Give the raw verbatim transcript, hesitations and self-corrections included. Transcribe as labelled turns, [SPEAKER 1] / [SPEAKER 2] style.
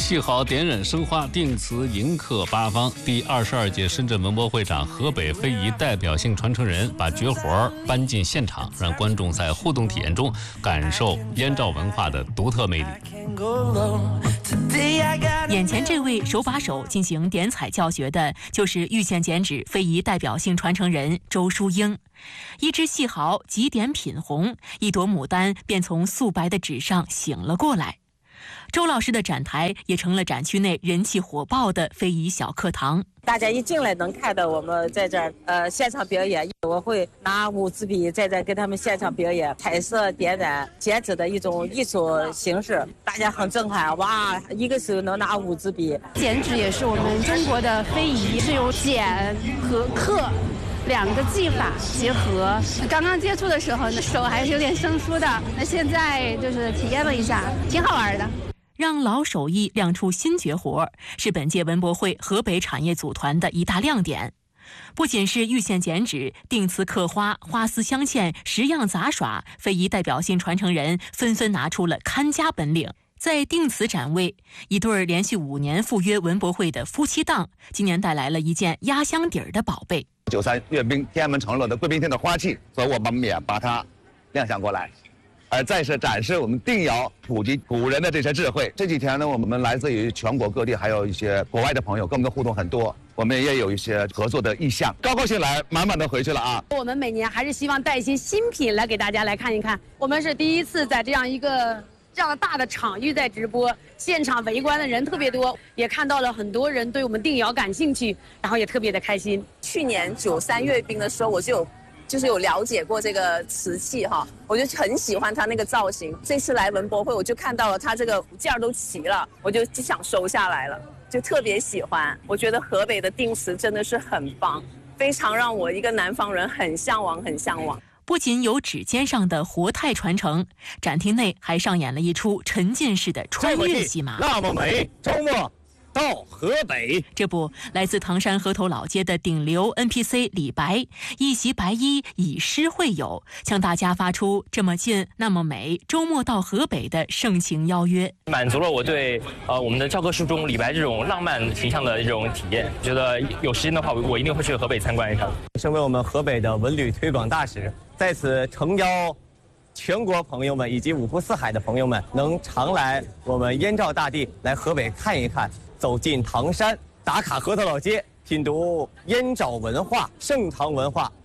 [SPEAKER 1] 戏好点染生花，定词迎客八方。第二十二届深圳文博会长河北非遗代表性传承人把绝活搬进现场，让观众在互动体验中感受燕赵文化的独特魅力。
[SPEAKER 2] 眼前这位手把手进行点彩教学的，就是玉县剪纸非遗代表性传承人周淑英。一只细毫几点品红，一朵牡丹便从素白的纸上醒了过来。周老师的展台也成了展区内人气火爆的非遗小课堂。
[SPEAKER 3] 大家一进来能看到我们在这儿呃现场表演，我会拿五支笔在这跟他们现场表演彩色点染剪纸的一种艺术形式，大家很震撼，哇，一个手能拿五支笔。
[SPEAKER 4] 剪纸也是我们中国的非遗，是由剪和刻两个技法结合。刚刚接触的时候呢，手还是有点生疏的，那现在就是体验了一下，挺好玩的。
[SPEAKER 2] 让老手艺亮出新绝活，是本届文博会河北产业组团的一大亮点。不仅是玉县剪纸、定瓷刻花、花丝镶嵌、十样杂耍，非遗代表性传承人纷纷拿出了看家本领。在定瓷展位，一对连续五年赴约文博会的夫妻档，今年带来了一件压箱底儿的宝贝。
[SPEAKER 5] 九三阅兵天安门城楼的贵宾厅的花器，所以我们也把它亮相过来。而再是展示我们定窑普及古人的这些智慧。这几天呢，我们来自于全国各地，还有一些国外的朋友跟我们的互动很多，我们也有一些合作的意向。高高兴来，满满的回去了啊！
[SPEAKER 4] 我们每年还是希望带一些新品来给大家来看一看。我们是第一次在这样一个这样大的场域在直播，现场围观的人特别多，也看到了很多人对我们定窑感兴趣，然后也特别的开心。
[SPEAKER 6] 去年九三阅兵的时候，我就有。就是有了解过这个瓷器哈，我就很喜欢它那个造型。这次来文博会，我就看到了它这个件儿都齐了，我就就想收下来了，就特别喜欢。我觉得河北的定瓷真的是很棒，非常让我一个南方人很向往，很向往。
[SPEAKER 2] 不仅有指尖上的活态传承，展厅内还上演了一出沉浸式的穿越戏码。
[SPEAKER 7] 那么美，周末到河北。
[SPEAKER 2] 这不，来自唐山河头老街的顶流 N P C 李白，一袭白衣以诗会友，向大家发出这么近那么美，周末到河北的盛情邀约，
[SPEAKER 8] 满足了我对呃我们的教科书中李白这种浪漫形象的这种体验。觉得有时间的话，我一定会去河北参观一下。
[SPEAKER 9] 身为我们河北的文旅推广大使，在此诚邀全国朋友们以及五湖四海的朋友们，能常来我们燕赵大地来河北看一看。走进唐山，打卡河头老街，品读燕赵文化、盛唐文化，